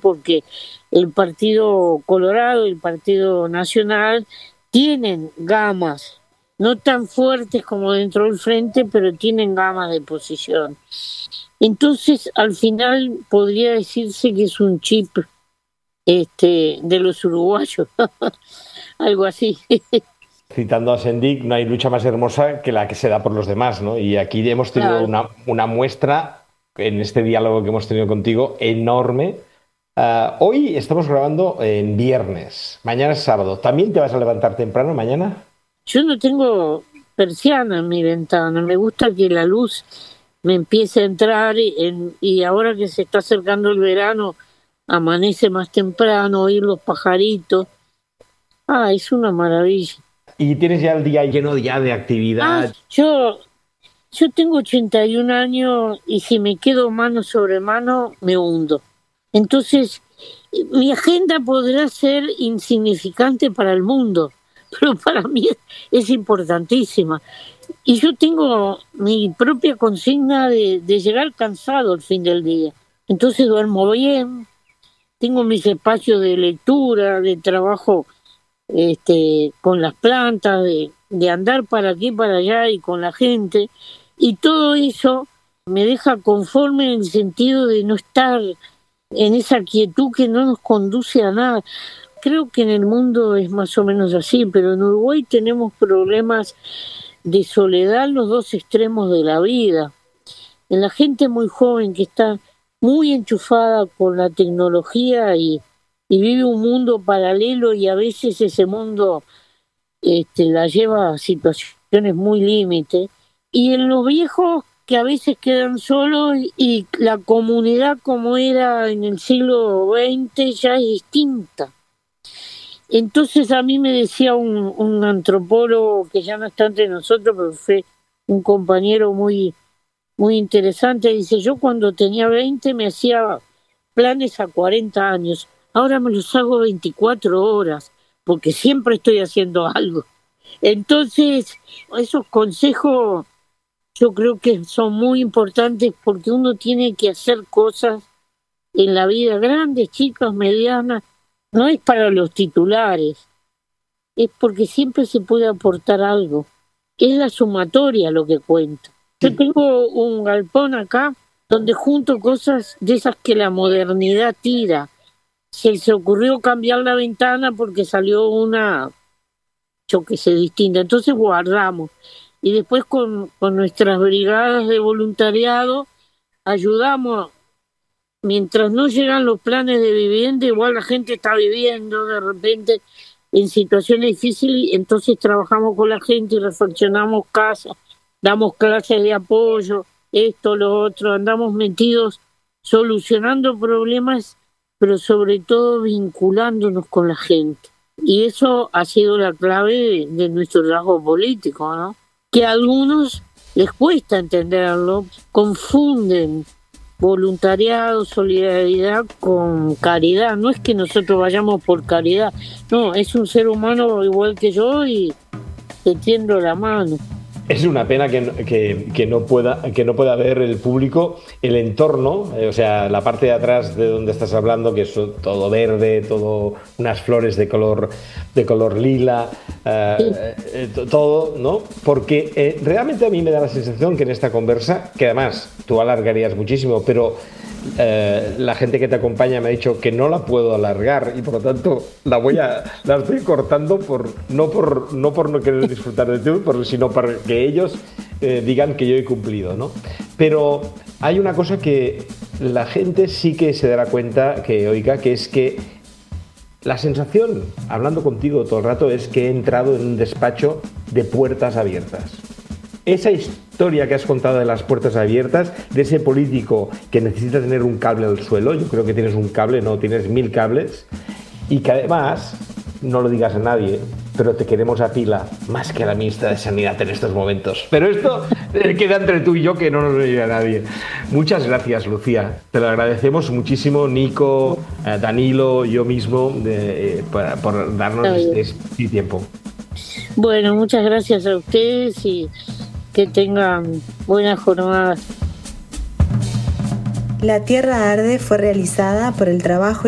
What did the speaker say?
porque el Partido Colorado y el Partido Nacional tienen gamas, no tan fuertes como dentro del frente, pero tienen gamas de posición. Entonces, al final podría decirse que es un chip de los uruguayos, algo así. Citando a Sendik, no hay lucha más hermosa que la que se da por los demás, ¿no? Y aquí hemos tenido una muestra en este diálogo que hemos tenido contigo enorme. Hoy estamos grabando en viernes, mañana es sábado. ¿También te vas a levantar temprano mañana? Yo no tengo persiana en mi ventana, me gusta que la luz me empiece a entrar y ahora que se está acercando el verano, amanece más temprano, oír los pajaritos. Es una maravilla. ¿Y tienes ya el día lleno ya de actividad? Yo tengo 81 años y si me quedo mano sobre mano, me hundo. Entonces, mi agenda podrá ser insignificante para el mundo, pero para mí es importantísima. Y yo tengo mi propia consigna de llegar cansado al fin del día. Entonces duermo bien, tengo mis espacios de lectura, de trabajo con las plantas, de andar para aquí y para allá y con la gente. Y todo eso me deja conforme en el sentido de no estar en esa quietud que no nos conduce a nada. Creo que en el mundo es más o menos así, pero en Uruguay tenemos problemas de soledad en los dos extremos de la vida. En la gente muy joven que está muy enchufada con la tecnología y vive un mundo paralelo y a veces ese mundo la lleva a situaciones muy límites. Y en los viejos que a veces quedan solos y la comunidad como era en el siglo XX ya es distinta. Entonces a mí me decía un antropólogo que ya no está entre nosotros, pero fue un compañero muy, muy interesante, dice, yo cuando tenía 20 me hacía planes a 40 años, ahora me los hago 24 horas, porque siempre estoy haciendo algo. Entonces, esos consejos yo creo que son muy importantes porque uno tiene que hacer cosas en la vida, grandes, chicas, medianas, no es para los titulares, es porque siempre se puede aportar algo. Es la sumatoria lo que cuenta. Yo tengo un galpón acá donde junto cosas de esas que la modernidad tira. Se les ocurrió cambiar la ventana porque salió una, yo que sé, distinta. Entonces guardamos. Y después con nuestras brigadas de voluntariado ayudamos. Mientras no llegan los planes de vivienda, igual la gente está viviendo de repente en situaciones difíciles, entonces trabajamos con la gente y refaccionamos casas, damos clases de apoyo, esto, lo otro, andamos metidos solucionando problemas, pero sobre todo vinculándonos con la gente. Y eso ha sido la clave de nuestro trabajo político, ¿no? Que a algunos les cuesta entenderlo, confunden voluntariado, solidaridad con caridad. No es que nosotros vayamos por caridad, no, es un ser humano igual que yo y te tiendo la mano. Es una pena que no pueda ver el público el entorno, o sea, la parte de atrás de donde estás hablando, que es todo verde, todo unas flores de color lila, todo, ¿no? Porque realmente a mí me da la sensación que en esta conversa, que además tú alargarías muchísimo, pero la gente que te acompaña me ha dicho que no la puedo alargar y por lo tanto la estoy cortando no por no querer disfrutar de ti, sino para que ellos digan que yo he cumplido, ¿no? Pero hay una cosa que la gente sí que se dará cuenta que oiga, que es que la sensación, hablando contigo todo el rato, es que he entrado en un despacho de puertas abiertas. Esa historia que has contado de las puertas abiertas, de ese político que necesita tener un cable al suelo, yo creo que tienes un cable, no, tienes 1000 cables, y que además, no lo digas a nadie, pero te queremos a pila más que a la ministra de Sanidad en estos momentos. Pero esto queda entre tú y yo, que no nos lo diga nadie. Muchas gracias, Lucía. Te lo agradecemos muchísimo, Nico, Danilo, yo mismo, por darnos este tiempo. Bueno, muchas gracias a ustedes y que tengan buenas jornadas. La Tierra Arde fue realizada por el trabajo